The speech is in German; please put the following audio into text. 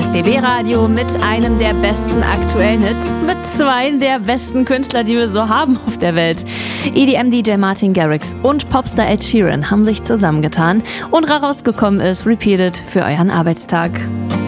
BB Radio mit einem der besten aktuellen Hits, mit zwei der besten Künstler, die wir so haben auf der Welt. EDM-DJ Martin Garrix und Popstar Ed Sheeran haben sich zusammengetan und rausgekommen ist Repeated für euren Arbeitstag.